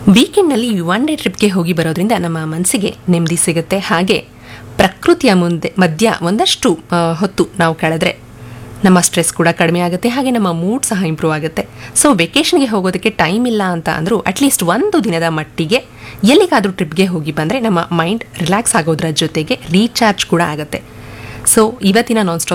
ವೀಕೆಂಡ್ನಲ್ಲಿ one day ಟ್ರಿಪ್ಗೆ ಹೋಗಿ ಬರೋದ್ರಿಂದ ನಮ್ಮ ಮನಸ್ಸಿಗೆ ನೆಮ್ಮದಿ ಸಿಗುತ್ತೆ. ಹಾಗೆ ಪ್ರಕೃತಿಯ ಮಧ್ಯ ಒಂದಷ್ಟು ಹೊತ್ತು ನಾವು ಕಳೆದ್ರೆ ನಮ್ಮ ಸ್ಟ್ರೆಸ್ ಕೂಡ ಕಡಿಮೆ ಆಗುತ್ತೆ. ಹಾಗೆ ನಮ್ಮ ಮೂಡ್ ಸಹ ಇಂಪ್ರೂವ್ ಆಗುತ್ತೆ. ಸೊ ವೆಕೇಷನ್ಗೆ ಹೋಗೋದಕ್ಕೆ ಟೈಮ್ ಇಲ್ಲ ಅಂತ ಅಂದರೂ ಅಟ್ಲೀಸ್ಟ್ ಒಂದು ದಿನದ ಮಟ್ಟಿಗೆ ಎಲ್ಲಿಗಾದರೂ ಟ್ರಿಪ್ಗೆ ಹೋಗಿ ಬಂದರೆ ನಮ್ಮ ಮೈಂಡ್ ರಿಲ್ಯಾಕ್ಸ್ ಆಗೋದ್ರ ಜೊತೆಗೆ ರೀಚಾರ್ಜ್ ಕೂಡ ಆಗುತ್ತೆ. ಸೊ ಇವತ್ತಿನ ನಾನ್ ಸ್ಟಾಪ್